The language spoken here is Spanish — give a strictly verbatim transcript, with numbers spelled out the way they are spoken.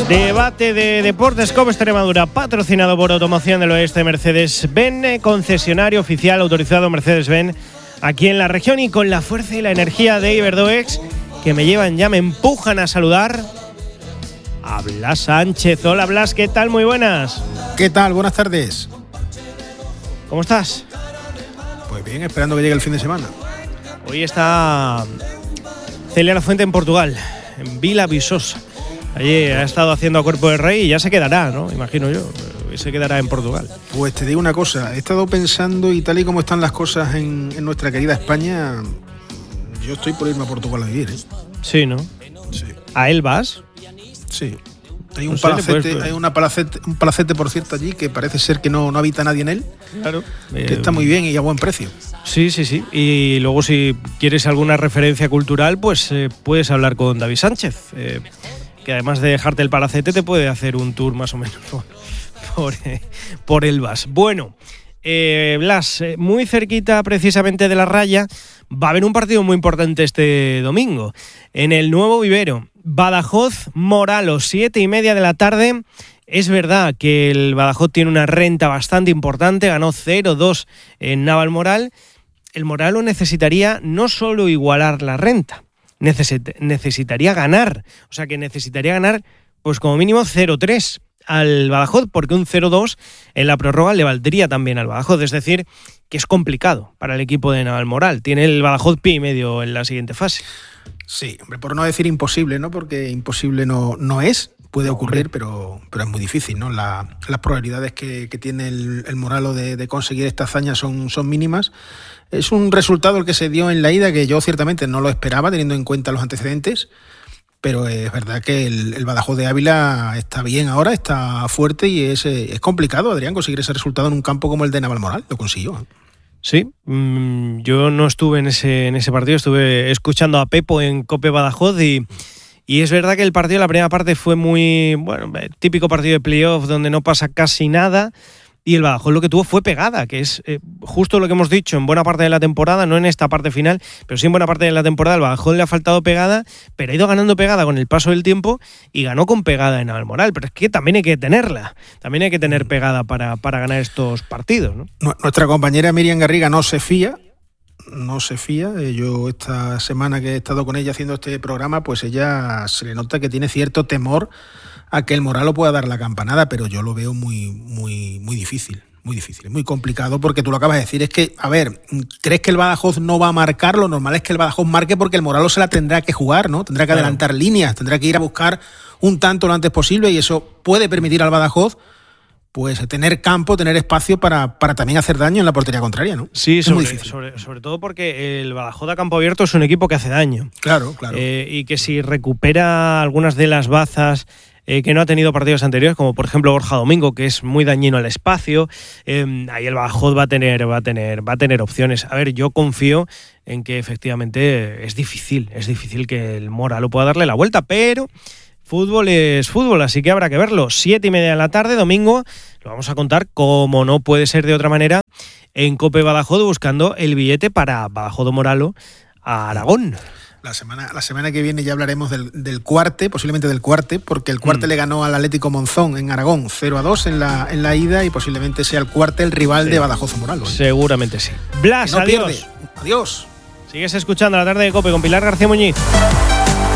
Debate de Deportes Cope Extremadura, patrocinado por Automoción del Oeste Mercedes-Benz, concesionario oficial autorizado Mercedes-Benz aquí en la región, y con la fuerza y la energía de Iberdoex, que me llevan ya, me empujan a saludar a Blas Sánchez. Hola Blas, ¿qué tal? Muy buenas. ¿Qué tal? Buenas tardes. ¿Cómo estás? Pues bien, esperando que llegue el fin de semana. Hoy está Celia Lafuente en Portugal, en Vila Viçosa. Allí ha estado haciendo a cuerpo de rey y ya se quedará, ¿no? Imagino yo, se quedará en Portugal. Pues te digo una cosa, he estado pensando, y tal y como están las cosas en, en nuestra querida España, yo estoy por irme a Portugal a vivir, ¿eh? Sí, ¿no? Sí. ¿A él vas? Sí. Hay un No sé, palacete, pues, pues. hay una palacete, un palacete, por cierto, allí, que parece ser que no, no habita nadie en él. Claro. Que Eh, está muy bien y a buen precio. Sí, sí, sí. Y luego, si quieres alguna referencia cultural, pues eh, puedes hablar con David Sánchez, eh, que además de dejarte el palacete te puede hacer un tour más o menos por, por, eh, por Elvas. Bueno, eh, Blas, eh, muy cerquita precisamente de la raya, va a haber un partido muy importante este domingo en el Nuevo Vivero. Badajoz-Moralos, siete y media de la tarde. Es verdad que el Badajoz tiene una renta bastante importante, ganó cero dos en Navalmoral. El Moralos necesitaría no solo igualar la renta, necesit- necesitaría ganar. O sea que necesitaría ganar pues como mínimo cero tres al Badajoz, porque un cero dos en la prórroga le valdría también al Badajoz. Es decir, que es complicado para el equipo de Navalmoral. Tiene el Badajoz pie y medio en la siguiente fase. Sí, hombre, por no decir imposible, ¿no? Porque imposible no, no es, puede ocurrir, pero, pero es muy difícil, ¿no? La, las probabilidades que, que tiene el, el Moralo de, de conseguir esta hazaña son, son mínimas. Es un resultado el que se dio en la ida que yo ciertamente no lo esperaba, teniendo en cuenta los antecedentes, pero es verdad que el, el Badajoz de Ávila está bien ahora, está fuerte, y es, es complicado, Adrián, conseguir ese resultado en un campo como el de Navalmoral. Lo consiguió, ¿eh? Sí, mmm, yo no estuve en ese, en ese partido, estuve escuchando a Pepo en Cope Badajoz y, y es verdad que el partido, la primera parte fue muy, bueno, típico partido de playoff donde no pasa casi nada, y el Badajoz lo que tuvo fue pegada, que es eh, justo lo que hemos dicho en buena parte de la temporada, no en esta parte final, pero sí en buena parte de la temporada. El Badajoz le ha faltado pegada, pero ha ido ganando pegada con el paso del tiempo y ganó con pegada en Navalmoral. Pero es que también hay que tenerla, también hay que tener pegada para, para ganar estos partidos, ¿no? Nuestra compañera Miriam Garriga no se fía, no se fía. Yo esta semana que he estado con ella haciendo este programa, pues ella se le nota que tiene cierto temor a que el Moralo pueda dar la campanada, pero yo lo veo muy, muy, muy difícil, muy difícil, muy complicado, porque tú lo acabas de decir, es que, a ver, ¿crees que el Badajoz no va a marcar? Lo normal es que el Badajoz marque, porque el Moralo se la tendrá que jugar, ¿no? Tendrá que claro. adelantar líneas, tendrá que ir a buscar un tanto lo antes posible, y eso puede permitir al Badajoz pues tener campo, tener espacio para, para también hacer daño en la portería contraria, ¿no? Sí, sobre, sobre, sobre todo porque el Badajoz a campo abierto es un equipo que hace daño. Claro, claro. Eh, y que si recupera algunas de las bazas Eh, que no ha tenido partidos anteriores, como por ejemplo Borja Domingo, que es muy dañino al espacio, eh, ahí el Badajoz va a tener, va a tener, va a tener opciones. A ver, yo confío en que efectivamente es difícil, es difícil que el Moralo pueda darle la vuelta, pero fútbol es fútbol, así que habrá que verlo. Siete y media de la tarde, domingo, lo vamos a contar, como no puede ser de otra manera, en Cope Badajoz, buscando el billete para Badajoz Moralo a Aragón. La semana, la semana que viene ya hablaremos del, del cuarte, posiblemente del cuarte, porque el cuarte mm. le ganó al Atlético Monzón en Aragón cero a dos en la, en la ida, y posiblemente sea el cuarte el rival sí. de Badajoz Moralos. Seguramente sí. Blas, no adiós. Pierde. Adiós. Sigues escuchando La Tarde de Cope con Pilar García Muñiz.